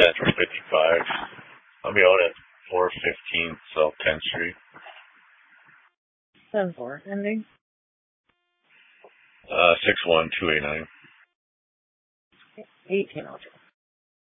Central 55. I'll be out at 415 South 10th Street. 7-4 ending. 61289. 1802.